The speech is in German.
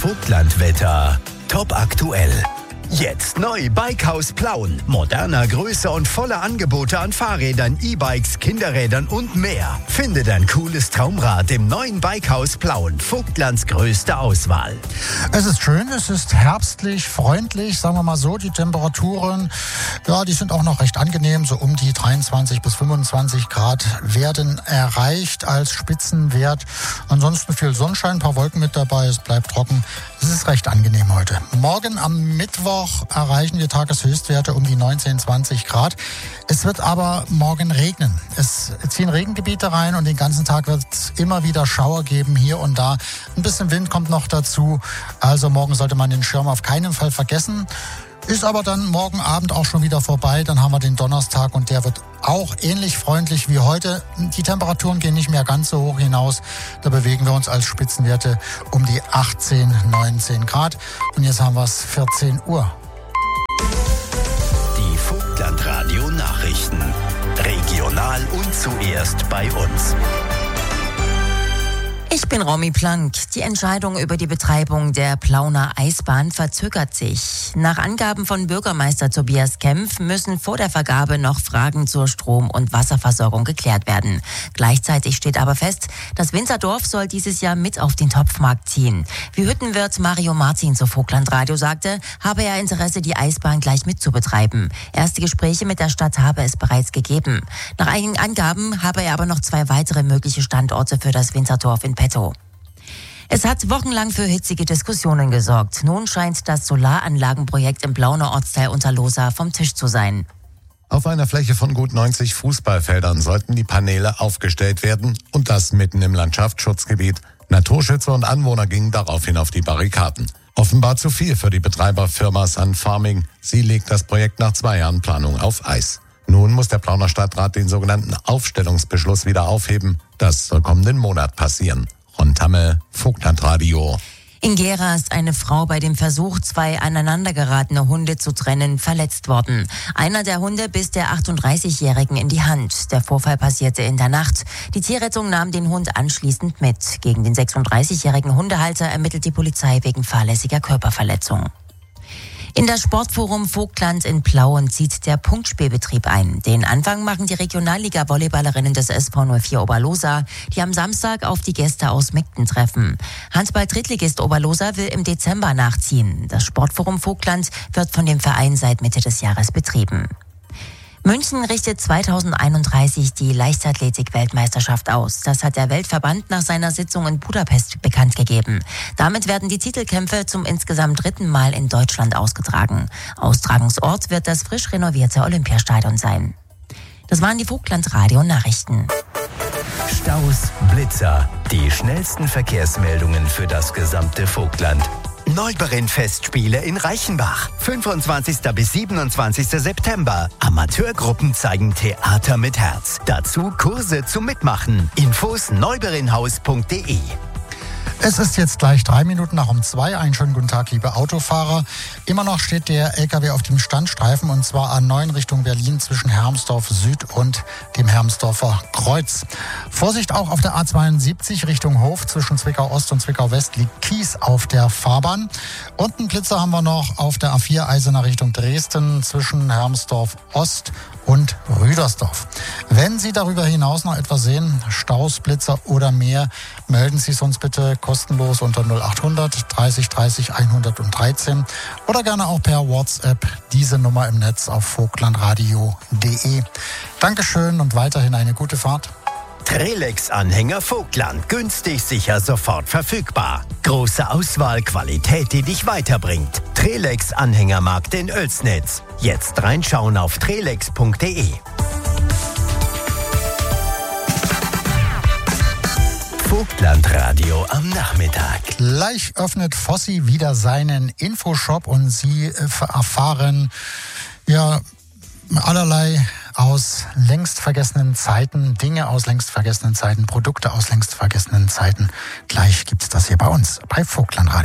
Vogtlandwetter. Top aktuell. Jetzt neu Bikehaus Plauen. Moderner, größer und voller Angebote an Fahrrädern, E-Bikes, Kinderrädern und mehr. Finde dein cooles Traumrad im neuen Bikehaus Plauen. Vogtlands größte Auswahl. Es ist schön, es ist herbstlich, freundlich, sagen wir mal so. Die Temperaturen, ja, die sind auch noch recht angenehm. So um die 23 bis 25 Grad werden erreicht als Spitzenwert. Ansonsten viel Sonnenschein, ein paar Wolken mit dabei. Es bleibt trocken. Es ist recht angenehm heute. Morgen am Mittwoch erreichen wir Tageshöchstwerte um die 19, 20 Grad. Es wird aber morgen regnen. Es ziehen Regengebiete rein und den ganzen Tag wird es immer wieder Schauer geben, hier und da. Ein bisschen Wind kommt noch dazu. Also morgen sollte man den Schirm auf keinen Fall vergessen. Ist aber dann morgen Abend auch schon wieder vorbei. Dann haben wir den Donnerstag und der wird auch ähnlich freundlich wie heute. Die Temperaturen gehen nicht mehr ganz so hoch hinaus. Da bewegen wir uns als Spitzenwerte um die 18, 19 Grad. Und jetzt haben wir es 14 Uhr. Die Vogtlandradio Nachrichten. Regional und zuerst bei uns. Ich bin Romy Plank. Die Entscheidung über die Betreibung der Plauner Eisbahn verzögert sich. Nach Angaben von Bürgermeister Tobias Kempf müssen vor der Vergabe noch Fragen zur Strom- und Wasserversorgung geklärt werden. Gleichzeitig steht aber fest, das Winzerdorf soll dieses Jahr mit auf den Topfmarkt ziehen. Wie Hüttenwirt Mario Martin zu Vogtlandradio sagte, habe er Interesse, die Eisbahn gleich mitzubetreiben. Erste Gespräche mit der Stadt habe es bereits gegeben. Nach einigen Angaben habe er aber noch 2 weitere mögliche Standorte für das Winzerdorf in petto. Es hat wochenlang für hitzige Diskussionen gesorgt. Nun scheint das Solaranlagenprojekt im Plauner Ortsteil Unterlosa vom Tisch zu sein. Auf einer Fläche von gut 90 Fußballfeldern sollten die Paneele aufgestellt werden und das mitten im Landschaftsschutzgebiet. Naturschützer und Anwohner gingen daraufhin auf die Barrikaden. Offenbar zu viel für die Betreiberfirma Sun Farming. Sie legt das Projekt nach 2 Jahren Planung auf Eis. Nun muss der Plauner Stadtrat den sogenannten Aufstellungsbeschluss wieder aufheben. Das soll kommenden Monat passieren. Ron Tamme, Vogtlandradio. In Gera ist eine Frau bei dem Versuch, 2 aneinandergeratene Hunde zu trennen, verletzt worden. Einer der Hunde biss der 38-Jährigen in die Hand. Der Vorfall passierte in der Nacht. Die Tierrettung nahm den Hund anschließend mit. Gegen den 36-jährigen Hundehalter ermittelt die Polizei wegen fahrlässiger Körperverletzung. In das Sportforum Vogtland in Plauen zieht der Punktspielbetrieb ein. Den Anfang machen die Regionalliga-Volleyballerinnen des SV 04 Oberlosa, die am Samstag auf die Gäste aus Migden treffen. Handball-Drittligist Oberlosa will im Dezember nachziehen. Das Sportforum Vogtland wird von dem Verein seit Mitte des Jahres betrieben. München richtet 2031 die Leichtathletik-Weltmeisterschaft aus. Das hat der Weltverband nach seiner Sitzung in Budapest bekannt gegeben. Damit werden die Titelkämpfe zum insgesamt 3. Mal in Deutschland ausgetragen. Austragungsort wird das frisch renovierte Olympiastadion sein. Das waren die Vogtlandradio-Nachrichten. Staus, Blitzer, die schnellsten Verkehrsmeldungen für das gesamte Vogtland. Neuberen-Festspiele in Reichenbach. 25. bis 27. September. Amateurgruppen zeigen Theater mit Herz. Dazu Kurse zum Mitmachen. Infos neuberinhaus.de. Es ist jetzt gleich 3 Minuten nach um 2. Einen schönen guten Tag, liebe Autofahrer. Immer noch steht der LKW auf dem Standstreifen und zwar A9 Richtung Berlin zwischen Hermsdorf Süd und dem Hermsdorfer Kreuz. Vorsicht auch auf der A72 Richtung Hof zwischen Zwickau Ost und Zwickau West liegt Kies auf der Fahrbahn. Und einen Blitzer haben wir noch auf der A4 Eisenach Richtung Dresden zwischen Hermsdorf Ost und Rüdersdorf. Wenn Sie darüber hinaus noch etwas sehen, Staus, Blitzer oder mehr, melden Sie es uns bitte kostenlos unter 0800 30 30 113 oder gerne auch per WhatsApp diese Nummer im Netz auf vogtlandradio.de. Dankeschön und weiterhin eine gute Fahrt. Trelex-Anhänger Vogtland. Günstig, sicher, sofort verfügbar. Große Auswahl, Qualität, die dich weiterbringt. Trelex-Anhängermarkt in Oelsnitz. Jetzt reinschauen auf trelex.de. Vogtlandradio am Nachmittag. Gleich öffnet Fossi wieder seinen Infoshop und Sie erfahren allerlei aus längst vergessenen Zeiten, Dinge aus längst vergessenen Zeiten, Produkte aus längst vergessenen Zeiten. Gleich gibt's das hier bei uns, bei Vogtlandradio.